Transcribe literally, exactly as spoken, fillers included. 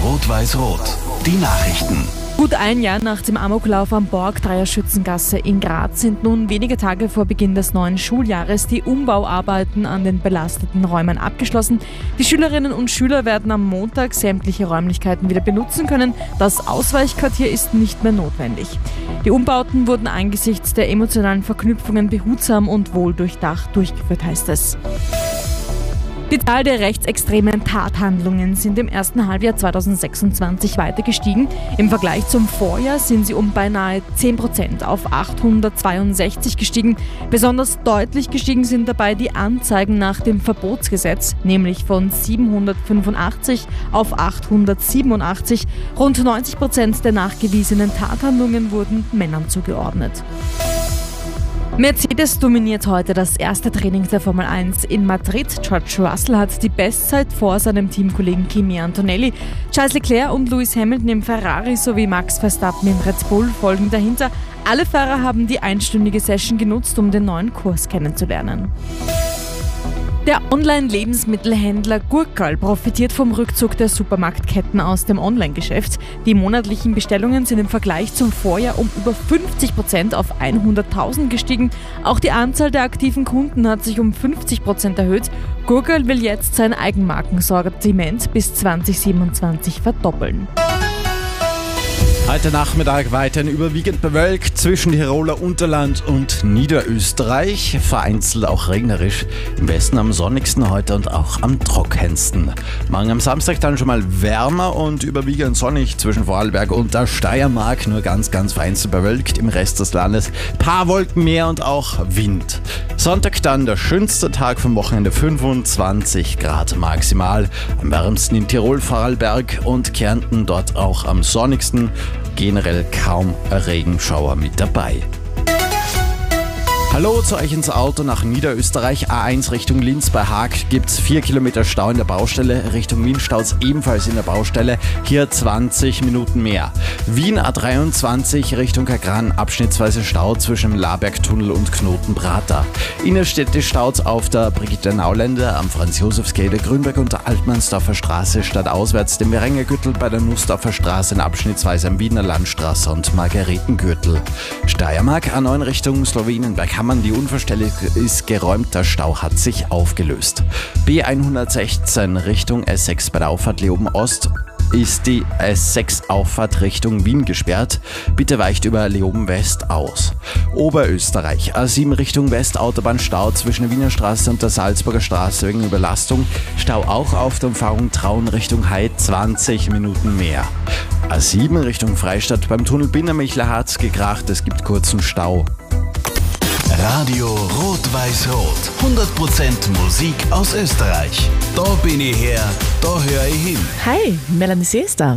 Rot-Weiß-Rot. Die Nachrichten. Gut ein Jahr nach dem Amoklauf am Borgtreyer Schützengasse in Graz sind nun wenige Tage vor Beginn des neuen Schuljahres die Umbauarbeiten an den belasteten Räumen abgeschlossen. Die Schülerinnen und Schüler werden am Montag sämtliche Räumlichkeiten wieder benutzen können. Das Ausweichquartier ist nicht mehr notwendig. Die Umbauten wurden angesichts der emotionalen Verknüpfungen behutsam und wohl durchdacht durchgeführt, heißt es. Die Zahl der rechtsextremen Tathandlungen sind im ersten Halbjahr zweitausendsechsundzwanzig weiter gestiegen. Im Vergleich zum Vorjahr sind sie um beinahe zehn Prozent auf achthundertzweiundsechzig gestiegen. Besonders deutlich gestiegen sind dabei die Anzeigen nach dem Verbotsgesetz, nämlich von siebenhundertfünfundachtzig auf achthundertsiebenundachtzig. Rund neunzig Prozent der nachgewiesenen Tathandlungen wurden Männern zugeordnet. Mercedes dominiert heute das erste Training der Formel eins in Madrid. George Russell hat die Bestzeit vor seinem Teamkollegen Kimi Antonelli. Charles Leclerc und Lewis Hamilton im Ferrari sowie Max Verstappen im Red Bull folgen dahinter. Alle Fahrer haben die einstündige Session genutzt, um den neuen Kurs kennenzulernen. Der Online-Lebensmittelhändler Gurkerl profitiert vom Rückzug der Supermarktketten aus dem Online-Geschäft. Die monatlichen Bestellungen sind im Vergleich zum Vorjahr um über fünfzig Prozent auf hunderttausend gestiegen. Auch die Anzahl der aktiven Kunden hat sich um fünfzig Prozent erhöht. Gurkerl will jetzt sein Eigenmarkensortiment bis zweitausendsiebenundzwanzig verdoppeln. Heute Nachmittag weiterhin überwiegend bewölkt zwischen Tiroler Unterland und Niederösterreich. Vereinzelt auch regnerisch. Im Westen am sonnigsten heute und auch am trockensten. Morgen am Samstag dann schon mal wärmer und überwiegend sonnig zwischen Vorarlberg und der Steiermark. Nur ganz, ganz vereinzelt bewölkt. Im Rest des Landes paar Wolken mehr und auch Wind. Sonntag dann der schönste Tag vom Wochenende, fünfundzwanzig Grad maximal. Am wärmsten in Tirol, Vorarlberg und Kärnten, dort auch am sonnigsten. Generell kaum Regenschauer mit dabei. Hallo zu euch ins Auto nach Niederösterreich. A eins Richtung Linz bei Haag gibt es vier Kilometer Stau in der Baustelle. Richtung Wien staut ebenfalls in der Baustelle. Hier zwanzig Minuten mehr. Wien A dreiundzwanzig Richtung Kagran abschnittsweise Stau zwischen Labergtunnel und Knotenbrater. Innerstädte staut auf der Brigitte-Nauländer, am Franz-Josefs-Gate, Grünberg und der Altmannsdorfer Straße stadtauswärts, dem Werengegürtel bei der Nussdorfer Straße abschnittsweise am Wiener Landstraße und Margaretengürtel. Steiermark A neun Richtung Slowenien bei Kammern, die Unfallstelle ist geräumt, der Stau hat sich aufgelöst. B hundertsechzehn Richtung S sechs bei der Auffahrt Leoben Ost ist die S sechs Auffahrt Richtung Wien gesperrt. Bitte weicht über Leoben West aus. Oberösterreich A sieben Richtung West Autobahnstau zwischen der Wiener Straße und der Salzburger Straße wegen Überlastung. Stau auch auf der Umfahrung Traun Richtung Heid, zwanzig Minuten mehr. A sieben Richtung Freistadt beim Tunnel Bindermichler hat's gekracht, es gibt kurzen Stau. Radio Rot-Weiß-Rot. hundert Prozent Musik aus Österreich. Da bin ich her, da höre ich hin. Hi, Melanie Seester.